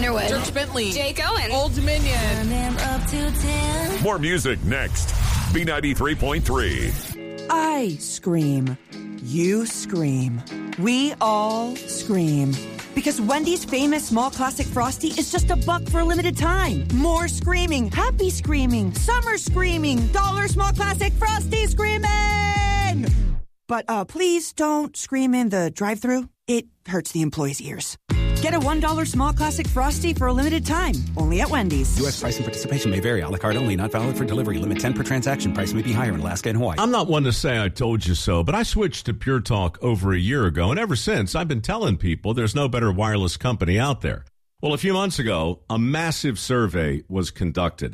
Underwood, Dirk Bentley, Jake Owen, Old Dominion. Up to 10. More music next. B93.3. I scream. You scream. We all scream. Because Wendy's famous small classic Frosty is just $1 for a limited time. More screaming, happy screaming, summer screaming, dollar small classic Frosty screaming! But please don't scream in the drive-thru. It hurts the employees' ears. Get a $1 small classic Frosty for a limited time. Only at Wendy's. U.S. price and participation may vary. A la carte only. Not valid for delivery. Limit 10 per transaction. Price may be higher in Alaska and Hawaii. I'm not one to say I told you so, but I switched to Pure Talk over a year ago, and ever since, I've been telling people there's no better wireless company out there. Well, a few months ago, a massive survey was conducted.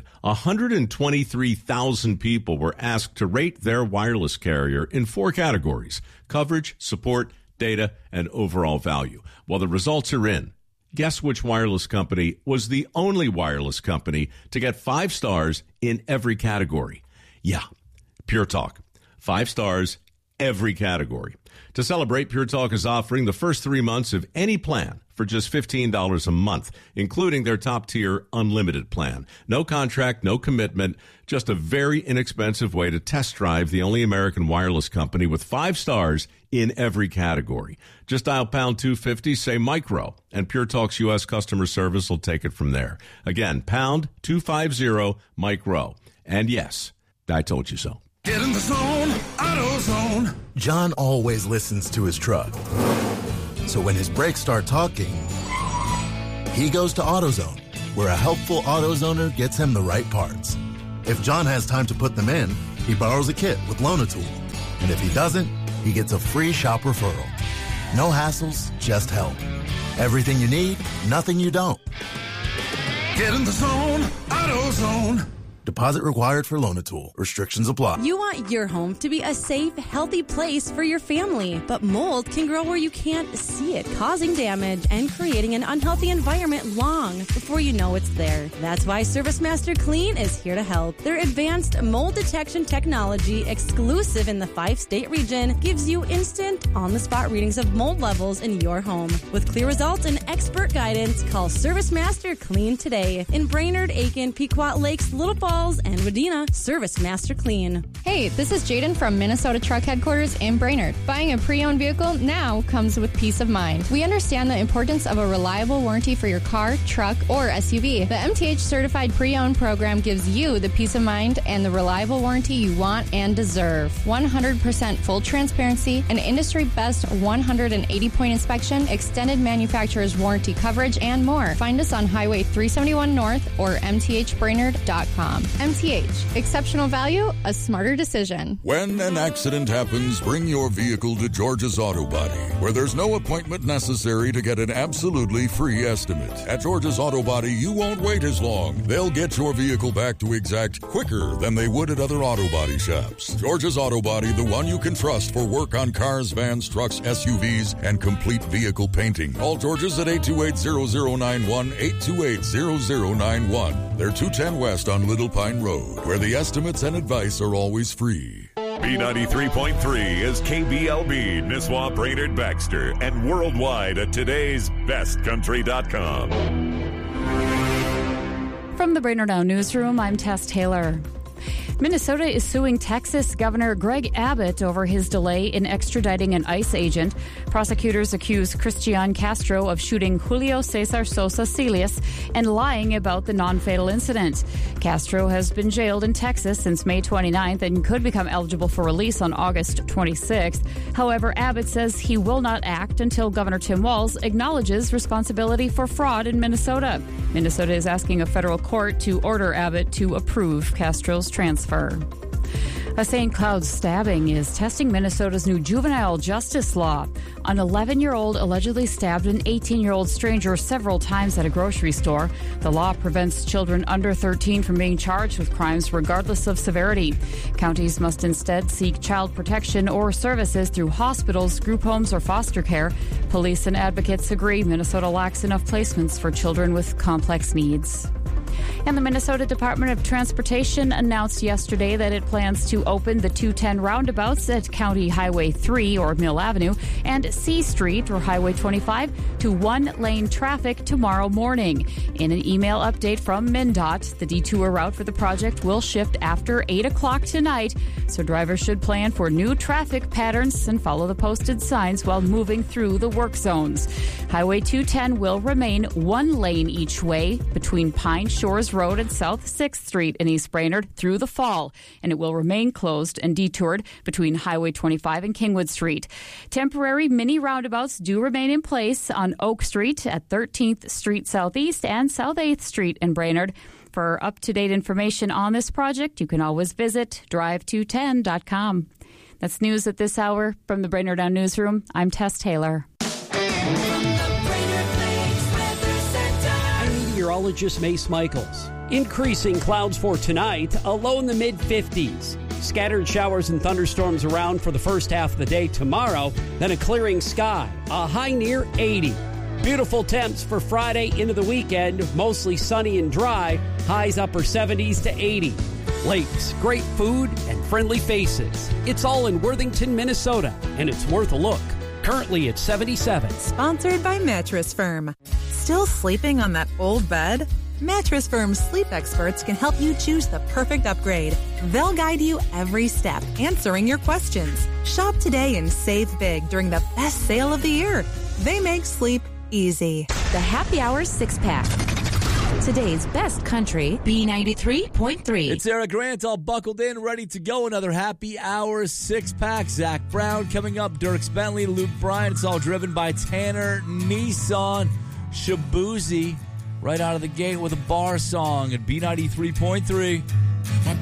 123,000 people were asked to rate their wireless carrier in 4 categories: coverage, support, data, and overall value. Well, the results are in. Guess which wireless company was the only wireless company to get 5 stars in every category? Yeah, Pure Talk. 5 stars, every category. To celebrate, Pure Talk is offering the first 3 months of any plan for just $15 a month, including their top-tier unlimited plan. No contract, no commitment, just a very inexpensive way to test drive the only American wireless company with 5 stars in every category. Just dial pound 250, say micro, and Pure Talk's U.S. customer service will take it from there. Again, pound 250 micro. And yes, I told you so. Get in the zone, AutoZone. John always listens to his truck. So when his brakes start talking, he goes to AutoZone, where a helpful AutoZoner gets him the right parts. If John has time to put them in, he borrows a kit with Loan-A-Tool. And if he doesn't, he gets a free shop referral. No hassles, just help. Everything you need, nothing you don't. Get in the zone, AutoZone. Deposit required for Loan-A-Tool. Restrictions apply. You want your home to be a safe, healthy place for your family. But mold can grow where you can't see it, causing damage and creating an unhealthy environment long before you know it's there. That's why ServiceMaster Clean is here to help. Their advanced mold detection technology, exclusive in the 5-state region, gives you instant, on-the-spot readings of mold levels in your home. With clear results and expert guidance, call ServiceMaster Clean today in Brainerd, Aiken, Pequot Lakes, Little Falls, and Wadena. ServiceMaster Clean. Hey, this is Jaden from Minnesota Truck Headquarters in Brainerd. Buying a pre-owned vehicle now comes with peace of mind. We understand the importance of a reliable warranty for your car, truck, or SUV. The MTH Certified Pre-Owned program gives you the peace of mind and the reliable warranty you want and deserve. 100% full transparency, an industry-best 180-point inspection, extended manufacturer's warranty coverage, and more. Find us on Highway 371 North or mthbrainerd.com. MTH. Exceptional value, a smarter decision. When an accident happens, bring your vehicle to George's Auto Body, where there's no appointment necessary to get an absolutely free estimate. At George's Auto Body, you won't wait as long. They'll get your vehicle back to exact quicker than they would at other auto body shops. George's Auto Body, the one you can trust for work on cars, vans, trucks, SUVs, and complete vehicle painting. Call George's at 828-0091, 828-0091. They're 210 West on Little Pine Road, where the estimates and advice are always free. B93.3 is KBLB, Nisswa, Brainerd, Baxter, and worldwide at today'sbestcountry.com. From the Brainerd Now Newsroom, I'm Tess Taylor. Minnesota is suing Texas Governor Greg Abbott over his delay in extraditing an ICE agent. Prosecutors accuse Cristian Castro of shooting Julio Cesar Sosa Celius and lying about the non-fatal incident. Castro has been jailed in Texas since May 29th and could become eligible for release on August 26th. However, Abbott says he will not act until Governor Tim Walz acknowledges responsibility for fraud in Minnesota. Minnesota is asking a federal court to order Abbott to approve Castro's transfer. A St. Cloud stabbing is testing Minnesota's new juvenile justice law. An 11-year-old allegedly stabbed an 18-year-old stranger several times at a grocery store. The law prevents children under 13 from being charged with crimes regardless of severity. Counties must instead seek child protection or services through hospitals, group homes, or foster care. Police and advocates agree Minnesota lacks enough placements for children with complex needs. And the Minnesota Department of Transportation announced yesterday that it plans to open the 210 roundabouts at County Highway 3 or Mill Avenue and C Street or Highway 25 to one-lane traffic tomorrow morning. In an email update from MnDOT, the detour route for the project will shift after 8 o'clock tonight, so drivers should plan for new traffic patterns and follow the posted signs while moving through the work zones. Highway 210 will remain one lane each way between Pine Shores Road and South 6th Street in East Brainerd through the fall, and it will remain closed and detoured between Highway 25 and Kingwood Street. Temporary mini roundabouts do remain in place on Oak Street at 13th Street Southeast and South 8th Street in Brainerd. For up-to-date information on this project, you can always visit drive210.com. That's news at this hour from the Brainerd Down Newsroom. I'm Tess Taylor. Meteorologist Mace Michaels. Increasing clouds for tonight, a low in the mid-50s. Scattered showers and thunderstorms around for the first half of the day tomorrow, then a clearing sky, a high near 80. Beautiful temps for Friday into the weekend, mostly sunny and dry, highs upper 70s to 80. Lakes, great food, and friendly faces. It's all in Worthington, Minnesota, and it's worth a look. Currently at 77. Sponsored by Mattress Firm. Still sleeping on that old bed? Mattress Firm's sleep experts can help you choose the perfect upgrade. They'll guide you every step, answering your questions. Shop today and save big during the best sale of the year. They make sleep easy. The Happy Hour 6-pack. Today's best country, B93.3. It's Eric Grant, all buckled in, ready to go. Another Happy Hour 6-pack. Zach Brown coming up, Dirks Bentley, Luke Bryan. It's all driven by Tanner Nissan. Shabuzi right out of the gate with a bar song at B93.3.